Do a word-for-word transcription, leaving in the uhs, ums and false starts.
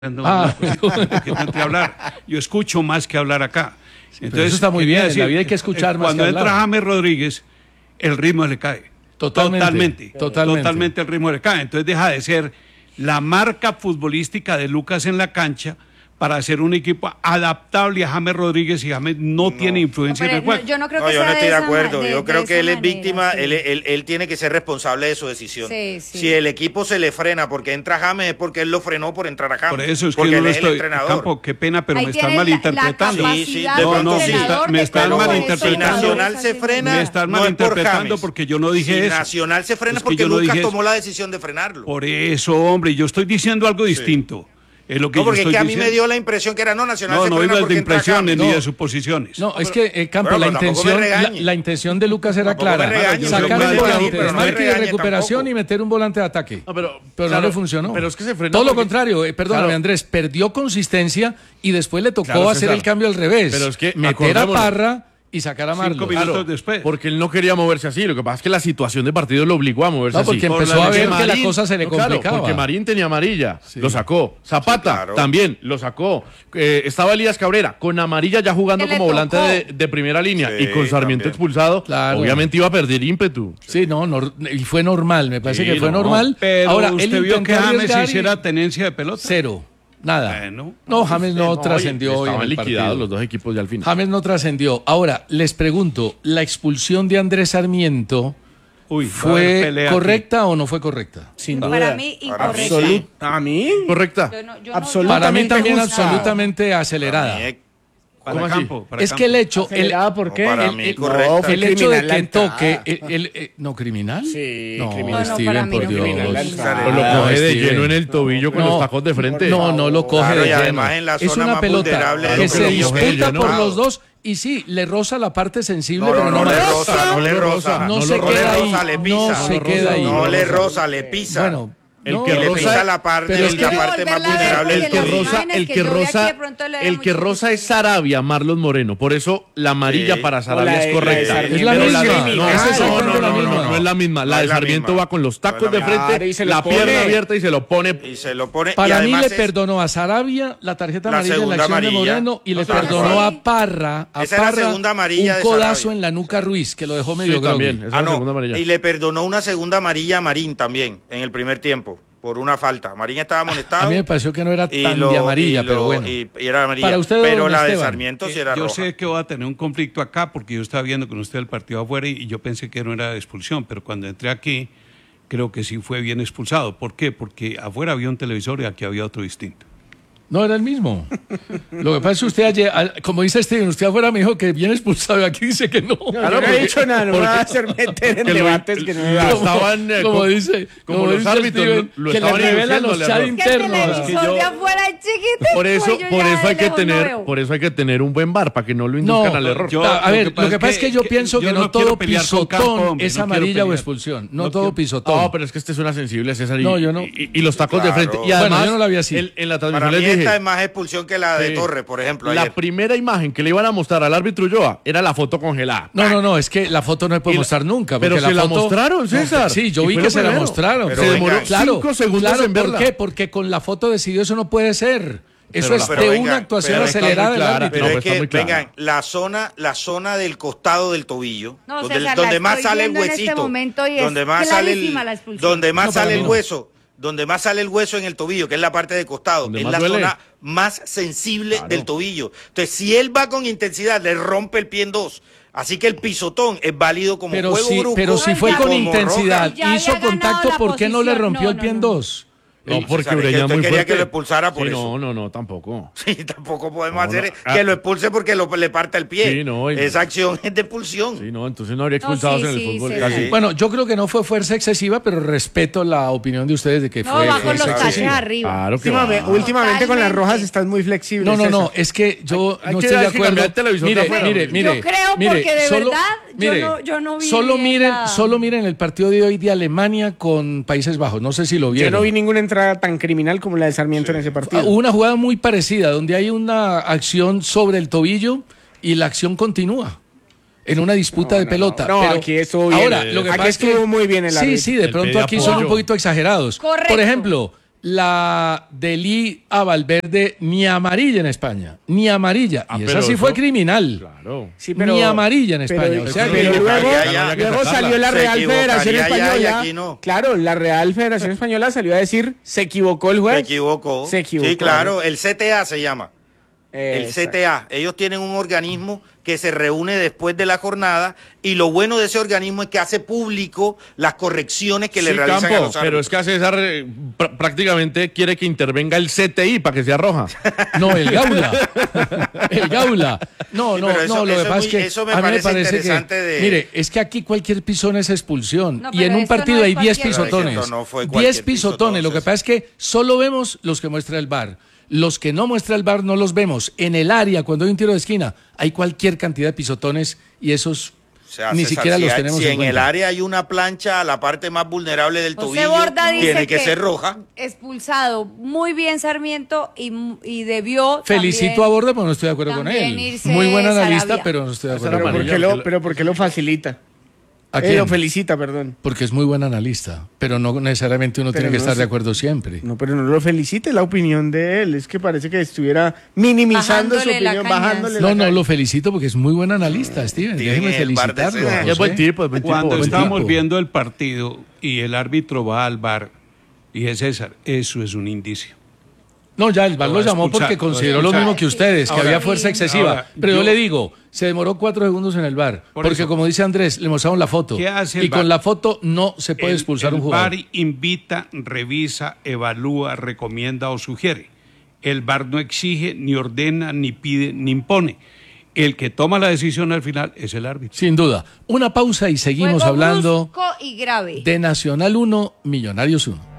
No, ah, no, porque no entré a hablar. Yo escucho más que hablar acá. Entonces, eso está muy bien. Decir, en la vida hay que escuchar más cuando que hablar. entra James Rodríguez, el ritmo le cae. Totalmente, Totalmente. totalmente. Totalmente el ritmo le cae. Entonces deja de ser la marca futbolística de Lucas en la cancha para hacer un equipo adaptable a James Rodríguez, y James no, no. tiene influencia no, en el juego. No, yo no creo no, que yo sea no estoy de, de acuerdo. De, yo creo de que él es manera, víctima, sí. él, él, él tiene que ser responsable de su decisión. Sí, sí. Si el equipo se le frena porque entra James, es porque él lo frenó por entrar a James. Por eso es porque que yo él no es estoy, el entrenador. Campo, qué pena, pero Ahí me están la, malinterpretando. La sí, sí, de no, no, me, está, me están malinterpretando. Si Nacional se frena, me están no malinterpretando es por porque yo no dije si eso. Nacional se frena es porque yo no Lucas dije tomó la decisión de frenarlo. Por eso, hombre, yo estoy diciendo algo distinto. Sí. Es lo que no, porque yo estoy es que a mí diciendo. me dio la impresión que era no Nacional no, se no frena ibas porque de impresiones ni no. de suposiciones. No, es que eh, Campo, bueno, la intención la, la intención de Lucas era clara. Regaño, sacar un volante de no de recuperación tampoco. y meter un volante de ataque. No, pero pero claro, no le funcionó. Pero es que se frenó. Todo porque... lo contrario, eh, perdóname claro. Andrés, perdió consistencia y después le tocó claro, hacer César. el cambio al revés. Pero es que meter a Parra y sacar a Marlos. Cinco minutos claro, después. Porque él no quería moverse así. Lo que pasa es que la situación de partido lo obligó a moverse no, porque así. empezó Por a ver Marín, que la cosa se le no, claro, complicaba. porque Marín tenía amarilla, sí. lo sacó. Zapata sí, claro. también lo sacó. Eh, estaba Elías Cabrera con amarilla ya jugando como volante de, de primera línea sí, y con Sarmiento también. expulsado. Claro. Obviamente iba a perder ímpetu. Sí, no, no, y fue normal, me parece Sí, que fue no, normal. Pero ahora usted él vio que intentó James arriesgar hiciera y... tenencia de pelota. Cero. Nada. Bueno, no, James no, No, trascendió hoy. Estaban en el liquidados partido. los dos equipos ya al final. James no trascendió. Ahora, les pregunto, ¿la expulsión de Andrés Sarmiento Uy, fue correcta aquí. o no fue correcta? Sin duda. Para mí, incorrecta. Absolut ¿A mí? Correcta. Yo no, yo Absolutamente Para mí también justa. absolutamente acelerada. Para ¿Cómo campo, para es campo. que el hecho, el, ¿por qué? No, para el, mí, el, correcta. el hecho de que Criminal toque, el, el, el, no criminal, Sí, no, criminal. No, no, Steven, para mí por no, Dios, criminal. Pero lo No, coge de Steven. lleno en el tobillo con No. los tacos de frente. No, no lo coge Claro, de y lleno. además en la Es zona una más pelota vulnerable que del se tobillo. disputa ¿no? por los dos y sí, le roza la parte sensible, No, pero no, no, no le más. roza, no le roza. No, no se lo queda roza, ahí, le no pisa. se queda ahí. No le roza, le pisa. Bueno, El no, que le roza- pisa la parte, pero es la que- parte más volverla a ver, vulnerable El del porque que las tobillo. roza, imágenes el que que yo vi aquí roza, de pronto le da el que mucho roza es Sarabia, Marlos Moreno. Por eso la amarilla Sí. para Sarabia O la es de- correcta. la de Es la Pero misma. de- No, no, es no, exactamente no, la no, misma. no, no es la misma. No La de es la Sarmiento misma. va con los No es tacos la de misma. frente, Claro, y se los la pone. pierna abierta y se lo pone. Y se lo pone. y Para mí además le es- perdonó a Sarabia la tarjeta La amarilla en la segunda acción de amarilla. Moreno y No le se la perdonó cobró. a Parra, a Esa es la Parra segunda amarilla un de codazo Sarabia. en la nuca Ruiz, que lo dejó medio Sí, groggy. también. Esa es Ah, la segunda no. amarilla. Y le perdonó una segunda amarilla a Marín también en el primer tiempo por una falta. Marín estaba amonestado. A mí me pareció que no era y tan lo- de amarilla, y pero lo- bueno. Y, y era amarilla. Para usted, pero don la de Esteban, Sarmiento sí Eh, era yo roja. sé que voy a tener un conflicto acá porque yo estaba viendo con usted el partido afuera y, y yo pensé que no era expulsión, pero cuando entré aquí creo que sí fue bien expulsado. ¿Por qué? Porque afuera había un televisor y aquí había otro distinto. No, era el mismo. Lo que pasa es que usted ayer, al- como dice Steven, usted afuera me dijo que bien expulsado y aquí dice que no. No, yo no he dicho nada, no me va a hacer meter en que lo- debates que no me lo va a... estaban, eh, como co- dice, como como los dice árbitros Steven, lo que le estaban revelan los induciendo al chats error. Que el internos. televisor yo- de afuera es chiquito. Por eso, yo por ya eso hay de que lejos no tener, veo. por eso hay que tener un buen bar para que no lo No, induzcan al error. yo- a lo ver, que pasa lo que pasa es que yo que- pienso yo que no no quiero todo pelear con pisotón Campo, hombre, es no quiero amarilla o pelear. expulsión. No, No todo quiero- pisotón. No, pero es que este suena sensible, César. Y, No, yo no. Y, y los tacos de Claro. frente. Y además, Bueno, yo no la vi así. En, en la Para transmisión mí les esta dije, es más expulsión que la de sí, Torres, por ejemplo, la ayer. primera imagen que le iban a mostrar al árbitro Ulloa era la foto congelada. No, no, no, es que la foto no se puede Y la- mostrar nunca. pero porque se la foto- mostraron, César. Sí, yo Y vi fue que lo se la primero. mostraron. Pero se venga, demoró claro, cinco segundos claro, en verla. ¿por qué? Porque con la foto decidió eso no puede ser. Eso Pero es la- pero de venga, una actuación pero está acelerada muy del clara, árbitro. Pero No, es pues está que, muy clara. vengan, la zona, la zona del costado del tobillo, No, donde, César, la donde más estoy sale el viendo en este huesito, momento y es donde más sale el, clarísima la expulsión. donde más No, para sale mí el no. hueso, donde más sale el hueso en el tobillo, que es la parte de costado, Donde es más la duele. zona más sensible Claro. del tobillo. Entonces, si él va con intensidad, le rompe el pie en dos. Así que el pisotón es válido como Pero juego si, brusco. pero si fue ya con como intensidad, roja. Ya hizo había ganado contacto, la ¿por qué no le posición? rompió No, el pie no, en no. dos? No, Sí, porque César, es que Ureña usted muy quería fuerte. que lo expulsara por Sí, eso. No, no, no, tampoco. Sí, tampoco podemos No, no. hacer Ah. que lo expulse porque lo, le parte el pie. Sí, no, y- Esa acción es de expulsión. Sí, no, entonces no habría No, expulsados sí, en el sí, fútbol. sí, casi. sí. Bueno, yo creo que no fue fuerza excesiva, pero respeto la opinión de ustedes de que No, fue va con fuerza los taches excesiva. arriba. Claro que Últimamente, va. últimamente con las Totalmente. rojas estás muy flexible. No, no, no, César. es que yo Hay no que- estoy de hay que acuerdo. cambiar el televisor de Mire, afuera, mire, hombre. mire. Yo creo mire, porque de solo- verdad yo mire, no- yo no vi Solo bien miren, la- solo miren el partido de hoy de Alemania con Países Bajos. No sé si lo Yo vieron. no vi ninguna entrada tan criminal como la de Sarmiento en ese Ah, partido. Hubo una jugada muy parecida donde hay una acción sobre el tobillo y la acción continúa en una disputa de pelota. No, pero aquí estuvo bien. Ahora, lo que Aquí pasa es que estuvo muy bien el sí, árbitro. sí, de El pronto pedía aquí son apoyo. un poquito exagerados. Correcto. Por ejemplo, la Delí a Valverde ni amarilla en España, ni amarilla. Ah, y pero esa sí eso- fue criminal. Claro. Sí, pero- ni amarilla en pero- España. O sea, pero que- luego, Ya, ya, luego ya. salió la Se Real Federación equivocaría ya, y Española. aquí no. Claro, la Real Federación Española salió a decir, se equivocó el juez. Se equivocó. Se equivocó. Sí, claro, el C T A se llama. El Exacto. C T A. Ellos tienen un organismo que se reúne después de la jornada y lo bueno de ese organismo es que hace público las correcciones que le Sí, realizan Campo, a los pero árbitros. es que a César eh, pr- prácticamente quiere que intervenga el C T I para que sea roja. No, el Gaula. El Gaula. No, Sí, no, pero eso- no, lo eso que es pasa es muy- que eso me a mí me parece parece interesante que, de- mire, es que aquí cualquier pisón es expulsión No, y pero en un esto no partido es hay diez cualquier- pisotones. Esto no fue cualquier diez pisotones, lo que pisotón, pasa es que solo vemos los que muestra el V A R. Los que no muestra el V A R no los vemos. En el área, cuando hay un tiro de esquina, hay cualquier cantidad de pisotones y esos O sea, ni César, siquiera si los hay- tenemos si en en cuenta. el área hay una plancha a la parte más vulnerable del José tobillo, Borda dice tiene que, ser roja. Expulsado muy bien Sarmiento y, y debió Felicito también- a Borda, pero no estoy de acuerdo con también él. irse Muy buen analista, Sarabia. pero no estoy de acuerdo Pero con Pero él. ¿por, qué amarilla, lo, que- pero ¿por qué lo facilita? ¿A Eh, quién? lo felicita, perdón. Porque es muy buen analista, pero no necesariamente uno Pero tiene que no estar sé. de acuerdo siempre. No, pero no lo felicite la opinión de él. Es que parece que estuviera minimizando su Bajándole la opinión, caña. bajándole No, la no, caña. lo felicito porque es muy buen analista, Steven. Tiene Déjeme el bar de felicitarlo. César. José. Es buen tipo, es buen tipo. Cuando buen estábamos tipo. viendo el partido y el árbitro va al bar, dije, César, eso es un indicio. No, ya el V A R Lo lo va a llamó expulsar, porque lo va a consideró lo expulsar. mismo que ustedes, que Ahora- había fuerza excesiva. ahora, Pero yo, yo- le digo, se demoró cuatro segundos en el V A R. Por Porque eso. como dice Andrés, le mostraron la foto. ¿Qué hace el y con V A R? la foto no se puede El- expulsar un el jugador. V A R invita, revisa, evalúa, recomienda o sugiere. El V A R no exige, ni ordena, ni pide, ni impone. El que toma la decisión al final es el árbitro. Sin duda. Una pausa y seguimos Juego hablando brusco y grave. de Nacional uno, Millonarios uno.